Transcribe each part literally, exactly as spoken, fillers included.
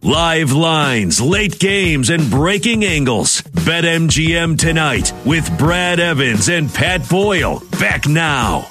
Live lines, late games, and breaking angles. BetMGM tonight with Brad Evans and Pat Boyle. Back now.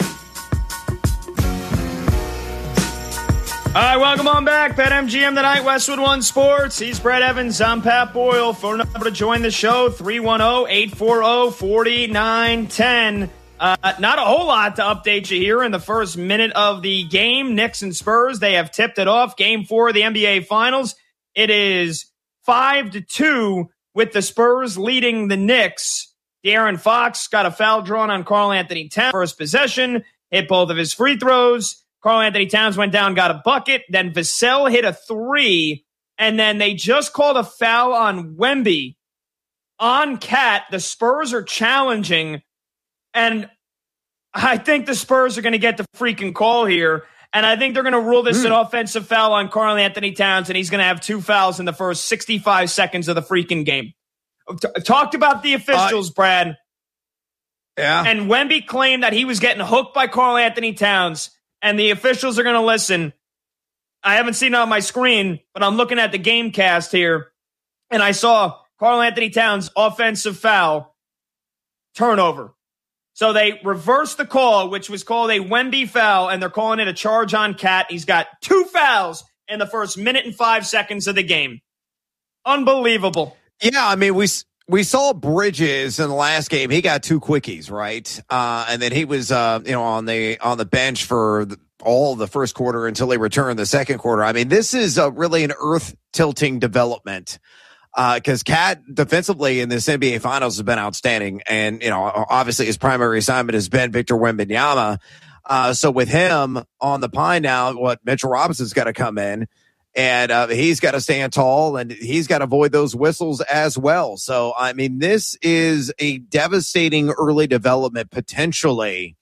All right, welcome on back. BetMGM tonight, Westwood One Sports. He's Brad Evans. I'm Pat Boyle. Phone number to join the show, three one zero, eight four zero, four nine one zero. Uh, not a whole lot to update you here in the first minute of the game. Knicks and Spurs, they have tipped it off. Game four of the N B A Finals. It is five to two with the Spurs leading the Knicks. De'Aaron Fox got a foul drawn on Karl Anthony Towns. First possession, hit both of his free throws. Karl Anthony Towns went down, got a bucket. Then Vassell hit a three. And then they just called a foul on Wemby. On Cat, the Spurs are challenging. And I think the Spurs are going to get the freaking call here. And I think they're going to rule this mm. an offensive foul on Karl Anthony Towns. And he's going to have two fouls in the first sixty-five seconds of the freaking game. T- talked about the officials, uh, Brad. Yeah. And Wemby claimed that he was getting hooked by Karl Anthony Towns. And the officials are going to listen. I haven't seen it on my screen, but I'm looking at the game cast here. And I saw Karl Anthony Towns offensive foul turnover. So they reversed the call, which was called a Wemby foul, and they're calling it a charge on Cat. He's got two fouls in the first minute and five seconds of the game. Unbelievable. Yeah, I mean, we we saw Bridges in the last game. He got two quickies, right? Uh, and then he was, uh, you know, on the on the bench for the, all of the first quarter until he returned the second quarter. I mean, this is uh, really an earth-tilting development. Because uh, Cat defensively in this N B A Finals has been outstanding, and you know obviously his primary assignment has been Victor Wembanyama. Uh, so with him on the pine now, what Mitchell Robinson's got to come in, and uh, he's got to stand tall, and he's got to avoid those whistles as well. So I mean, this is a devastating early development potentially